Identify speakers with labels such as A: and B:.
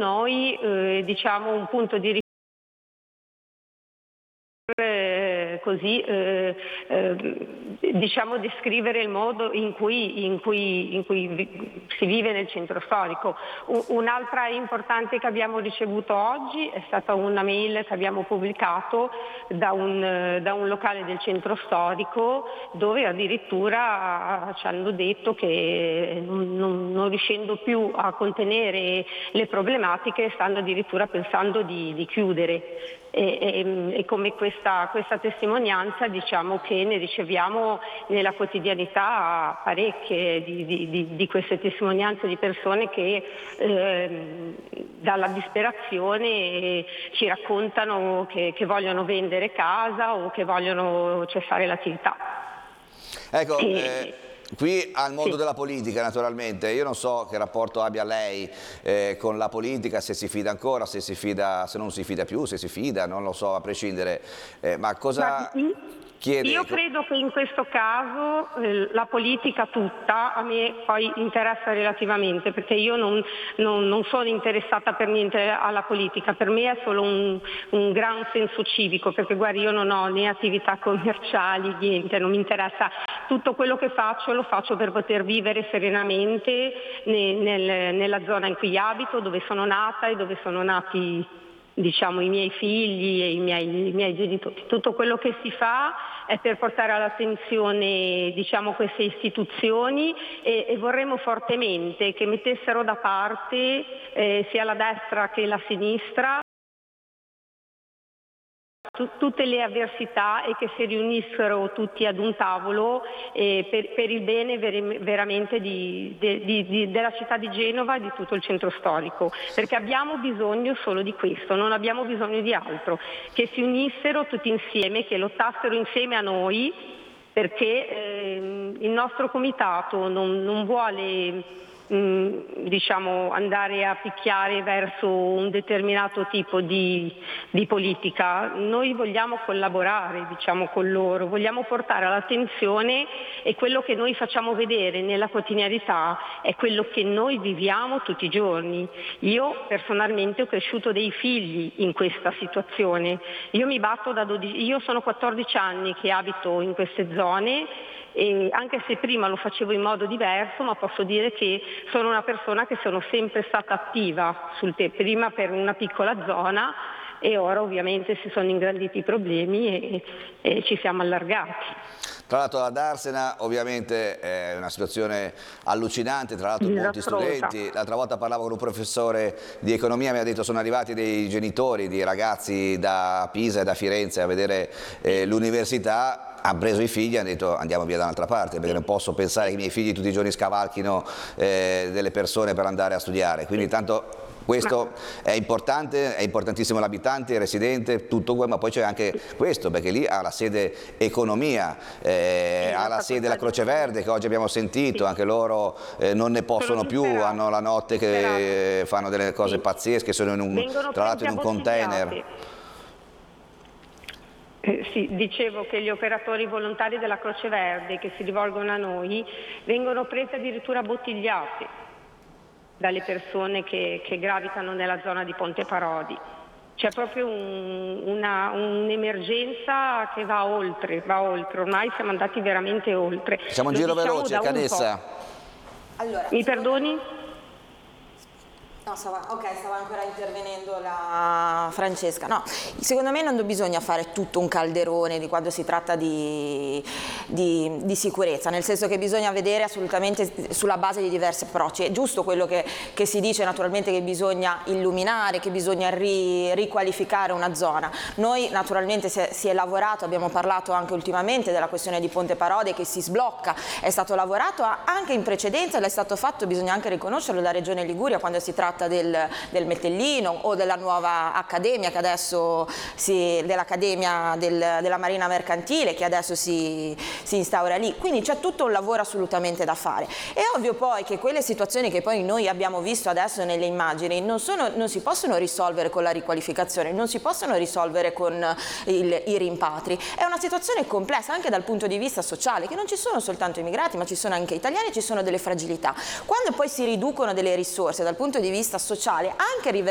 A: noi diciamo un punto di così diciamo descrivere il modo in cui si vive nel centro storico. Un'altra importante che abbiamo ricevuto oggi è stata una mail che abbiamo pubblicato da un locale del centro storico, dove addirittura ci hanno detto che non riuscendo più a contenere le problematiche stanno addirittura pensando di chiudere. E come questa testimonianza diciamo che ne riceviamo nella quotidianità parecchie di queste testimonianze di persone che dalla disperazione ci raccontano che vogliono vendere casa o che vogliono cessare l'attività.
B: Ecco, qui al mondo della politica naturalmente, io non so che rapporto abbia lei con la politica, se si fida ancora, se non si fida più, se si fida, non lo so, a prescindere, ma cosa chiede?
A: Io credo che in questo caso la politica tutta a me poi interessa relativamente, perché io non sono interessata per niente alla politica, per me è solo un gran senso civico, perché guardi, io non ho né attività commerciali, niente, non mi interessa. Tutto quello che faccio lo faccio per poter vivere serenamente nella zona in cui abito, dove sono nata e dove sono nati, diciamo, i miei figli e i miei genitori. Tutto quello che si fa è per portare all'attenzione, diciamo, queste istituzioni e vorremmo fortemente che mettessero da parte sia la destra che la sinistra tutte le avversità e che si riunissero tutti ad un tavolo per il bene veramente della città di Genova e di tutto il centro storico, perché abbiamo bisogno solo di questo, non abbiamo bisogno di altro, che si unissero tutti insieme, che lottassero insieme a noi, perché il nostro comitato non vuole diciamo andare a picchiare verso un determinato tipo di politica. Noi vogliamo collaborare, diciamo, con loro, vogliamo portare all'attenzione, e quello che noi facciamo vedere nella quotidianità è quello che noi viviamo tutti i giorni. Io personalmente ho cresciuto dei figli in questa situazione, io mi batto io sono 14 anni che abito in queste zone, e anche se prima lo facevo in modo diverso, ma posso dire che sono una persona che sono sempre stata attiva prima per una piccola zona, e ora ovviamente si sono ingranditi i problemi e ci siamo allargati.
B: Tra l'altro ad Arsena ovviamente è una situazione allucinante, tra l'altro molti studenti. L'altra volta parlavo con un professore di economia, mi ha detto sono arrivati dei genitori di ragazzi da Pisa e da Firenze a vedere l'università, hanno preso i figli e hanno detto andiamo via da un'altra parte, perché non posso pensare che i miei figli tutti i giorni scavalchino delle persone per andare a studiare, quindi tanto questo è importante, è importantissimo l'abitante, il residente, tutto quello, ma poi c'è anche questo, perché lì ha la sede economia, ha la sede la Croce Verde che oggi abbiamo sentito, anche loro non ne possono più, hanno la notte che fanno delle cose pazzesche, sono tra l'altro in un container.
A: Sì, dicevo che gli operatori volontari della Croce Verde che si rivolgono a noi vengono presi addirittura bottigliati dalle persone che gravitano nella zona di Ponte Parodi. C'è proprio un'emergenza che va oltre, ormai siamo andati veramente oltre.
B: Siamo un giro veloce, Canessa.
C: Allora,
A: mi perdoni?
C: No, stava ancora intervenendo la Francesca. No, secondo me non bisogna fare tutto un calderone di quando si tratta di sicurezza, nel senso che bisogna vedere assolutamente sulla base di diversi approcci. È giusto quello che si dice, naturalmente, che bisogna illuminare, che bisogna riqualificare una zona. Noi naturalmente si è lavorato, abbiamo parlato anche ultimamente della questione di Ponte Parodi che si sblocca, è stato lavorato anche in precedenza ed è stato fatto, bisogna anche riconoscerlo, da Regione Liguria quando si tratta del Metellino o della nuova accademia che adesso dell'Accademia della Marina Mercantile che adesso si instaura lì, quindi c'è tutto un lavoro assolutamente da fare. È ovvio poi che quelle situazioni che poi noi abbiamo visto adesso nelle immagini non si possono risolvere con la riqualificazione, non si possono risolvere con i rimpatri, è una situazione complessa anche dal punto di vista sociale, che non ci sono soltanto immigrati ma ci sono anche italiani, ci sono delle fragilità. Quando poi si riducono delle risorse dal punto di vista sociale, anche